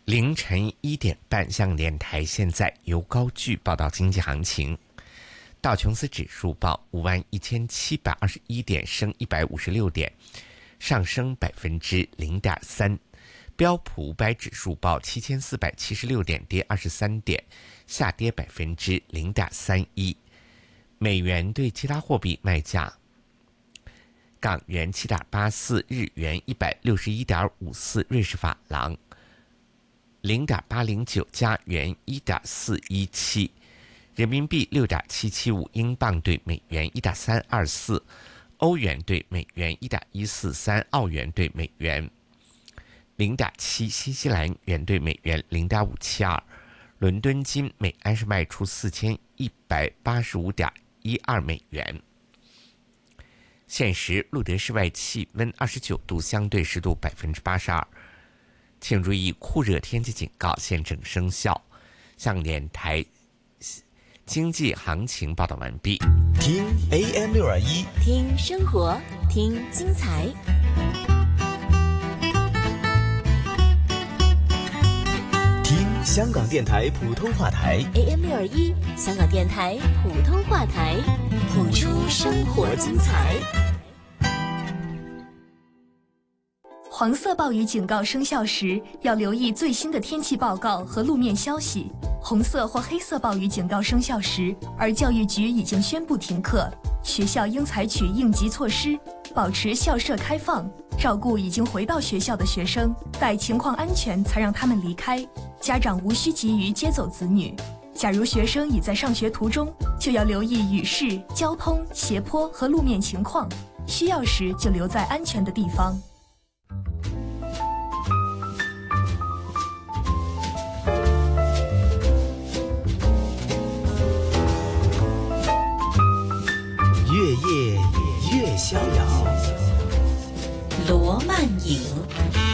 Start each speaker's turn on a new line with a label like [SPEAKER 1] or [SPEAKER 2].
[SPEAKER 1] 凌晨1点半，香港电台现在由高句报道经济行情。道琼斯指数报51721点，升156点，上升0.3%。标普500指数报7476点，跌23点，下跌0.31%。美元对其他货币卖价：港元7.84，日元161.54，瑞士法郎0.809，加元1.417，人民币6.775，英镑对美元1.324，欧元对美元1.143，澳元对美元0.7，新西兰元对美元0.572。伦敦金每安士卖出4185.12美元。现时录得室外气温29度，相对湿度82%。请注意，酷热天气警告现正生效。香港电台经济行情报道完毕。
[SPEAKER 2] 听 AM621，
[SPEAKER 3] 听生活，听精彩。
[SPEAKER 2] 听香港电台普通话台
[SPEAKER 3] AM621，香港电台普通话台，谱出生活精彩。
[SPEAKER 4] 黄色暴雨警告生效时，要留意最新的天气报告和路面消息。红色或黑色暴雨警告生效时，而教育局已经宣布停课，学校应采取应急措施，保持校舍开放，照顾已经回到学校的学生，待情况安全才让他们离开。家长无需急于接走子女。假如学生已在上学途中，就要留意雨势、交通、斜坡和路面情况，需要时就留在安全的地方。
[SPEAKER 2] 月夜越逍遥，
[SPEAKER 3] 罗曼影。